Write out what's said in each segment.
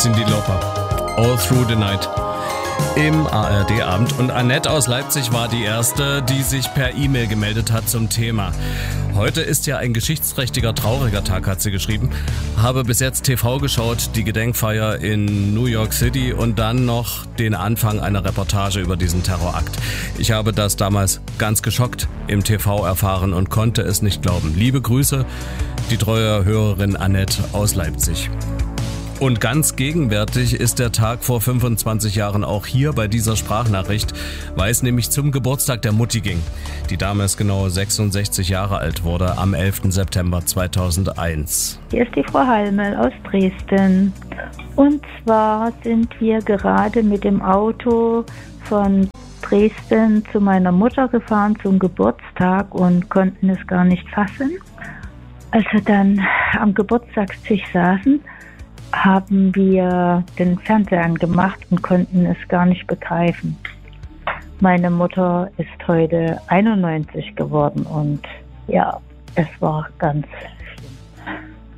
Cyndi Lauper. All Through the Night. Im ARD-Abend. Und Annette aus Leipzig war die erste, die sich per E-Mail gemeldet hat zum Thema. Heute ist ja ein geschichtsträchtiger, trauriger Tag, hat sie geschrieben. Habe bis jetzt TV geschaut, die Gedenkfeier in New York City und dann noch den Anfang einer Reportage über diesen Terrorakt. Ich habe das damals ganz geschockt im TV erfahren und konnte es nicht glauben. Liebe Grüße, die treue Hörerin Annette aus Leipzig. Und ganz gegenwärtig ist der Tag vor 25 Jahren auch hier bei dieser Sprachnachricht, weil es nämlich zum Geburtstag der Mutti ging, die damals genau 66 Jahre alt wurde, am 11. September 2001. Hier ist die Frau Halmel aus Dresden. Und zwar sind wir gerade mit dem Auto von Dresden zu meiner Mutter gefahren zum Geburtstag und konnten es gar nicht fassen. Als wir dann am Geburtstagstisch saßen, haben wir den Fernseher angemacht und konnten es gar nicht begreifen. Meine Mutter ist heute 91 geworden und ja, es war ganz schlimm.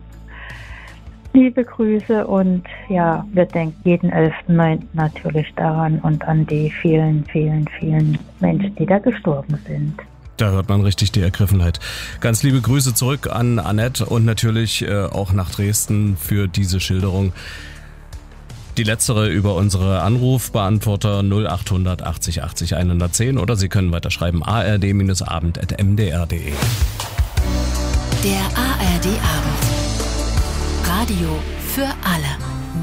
Liebe Grüße und ja, wir denken jeden 11.9. natürlich daran und an die vielen, vielen, vielen Menschen, die da gestorben sind. Da hört man richtig die Ergriffenheit. Ganz liebe Grüße zurück an Annette und natürlich auch nach Dresden für diese Schilderung. Die letztere über unsere Anrufbeantworter 0800 80 80 110 oder Sie können weiterschreiben ard-abend@mdr.de. Der ARD-Abend. Radio für alle.